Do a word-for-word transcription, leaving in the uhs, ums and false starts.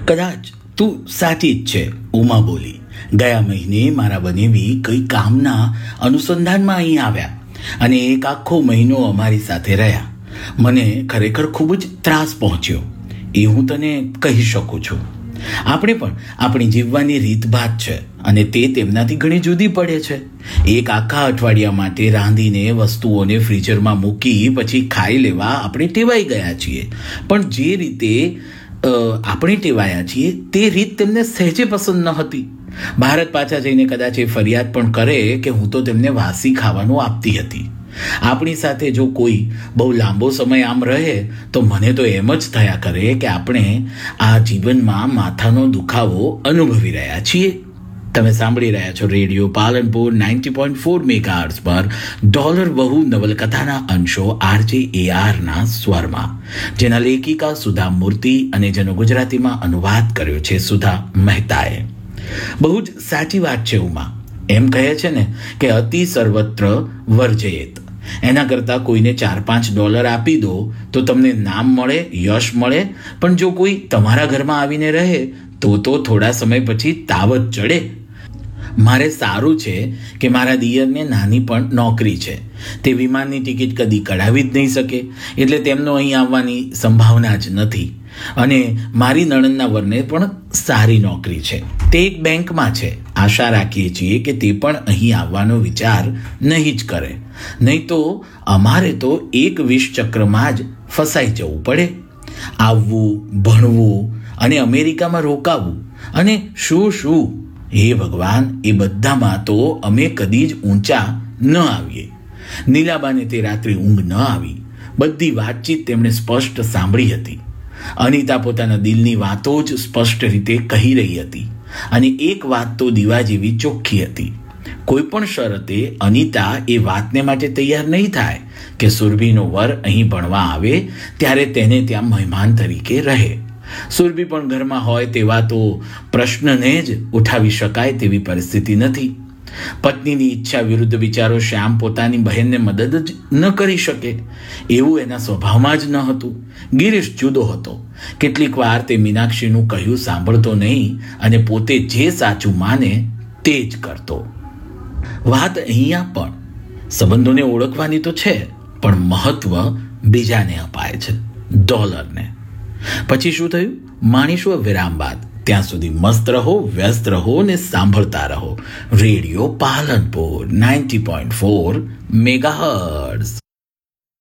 કદાચ તું સાચી જ છે, ઉમા બોલી. ગયા મહિને મારા બનેવી કઈ કામના અનુસંધાનમાં અહીં આવ્યા અને એક આખો મહિનો અમારી સાથે રહ્યા. મને ખરેખર ખૂબ જ ત્રાસ પહોંચ્યો, એ હું તને કહી શકું છું. આપણે પણ આપણી જીવવાની રીતભાત છે અને તે તેમનાથી ઘણી જુદી પડે છે. એક આખા અઠવાડિયા માટે રાંધીને વસ્તુઓને ફ્રીઝરમાં મૂકી પછી ખાઈ લેવા આપણે ટેવાઈ ગયા છીએ, પણ જે રીતે આપણે ટેવાયા છીએ તે રીત તેમને સહેજે પસંદ ન હતી. ભારત પાછા જઈને કદાચ એ ફરિયાદ પણ કરે કે હું તો તેમને વાસી ખાવાનું આપતી હતી. આપણી સાથે જો કોઈ બહુ લાંબો સમય આમ રહે તો મને તો એમ જ થયા કરે કે આપણે આ જીવનમાં માથાનો દુખાવો અનુભવી રહ્યા છીએ. તમે સાંભળી રહ્યા છો radio Palanpur ninety point four megahertz પર ડોલર બહુ નવલકથાના અંશો આરજે એ આરના સ્વરમાં, જેના લેખિકા સુધા મૂર્તિ અને જેનો ગુજરાતીમાં અનુવાદ કર્યો છે સુધા મહેતાએ. બહુ જ સાચી વાત છે ઉમા. એમ કહે છે ને કે અતિ સર્વત્ર વર્જયેત. એના કરતાં કોઈને ચાર પાંચ ડોલર આપી દો તો તમને નામ મળે, યશ મળે, પણ જો કોઈ તમારા ઘરમાં આવીને રહે તો તો થોડા સમય પછી તાવત ચડે. મારે સારું છે કે મારા દિયરને નાની પણ નોકરી છે. તે વિમાનની ટિકિટ કદી કઢાવી જ નહીં શકે, એટલે તેમનો અહીં આવવાની સંભાવના જ નથી. અને મારી નણંદના વરને પણ સારી નોકરી છે, તે એક બેંકમાં છે. આશા રાખીએ છીએ કે તે પણ અહીં આવવાનો વિચાર નહીં જ કરે, નહીં તો અમારે તો એક વિષ ચક્રમાં જ ફસાઈ જવું પડે. આવવું, ભણવું અને અમેરિકામાં રોકાવું અને શું શું, હે ભગવાન, એ બધામાં તો અમે કદી જ ઊંચા ન આવીએ. નીલાબાને તે રાત્રે ઊંઘ ન આવી. બધી વાતચીત તેમણે સ્પષ્ટ સાંભળી હતી. અનિતા પોતાના દિલની વાતો જ સ્પષ્ટ રીતે કહી રહી હતી અને એક વાત તો દીવા જેવી ચોખ્ખી હતી. કોઈ પણ શરતે અનિતા એ વાતને માટે તૈયાર નહીં થાય કે સુરભીનો વર અહીં ભણવા આવે ત્યારે તેને ત્યાં મહેમાન તરીકે રહે. સુરભી પણ ઘરમાં હોય તેવા તો પ્રશ્નને જ ઉઠાવી શકાય તેવી પરિસ્થિતિ નથી. પત્નીની ઈચ્છા વિરુદ્ધ બિચારો શ્યામ પોતાની બહેનને મદદ જ ન કરી શકે એવું એના સ્વભાવમાં જ ન હતું. ગિરીશ જુદો હતો. કેટલીક વાર તે મીનાક્ષીનું કહ્યું સાંભળતો નહીં અને પોતે જે સાચું માને તે જ કરતો. વાત અહીંયા પણ સંબંધોને ઓળખવાની તો છે, પણ મહત્વ બીજાને અપાય છે, ડોલરને. પછી શું થયું માણીશું વિરામ બાદ. ત્યાં સુધી મસ્ત રહો, વ્યસ્ત રહો ને સાંભળતા રહો radio Palanpur ninety point four megahertz.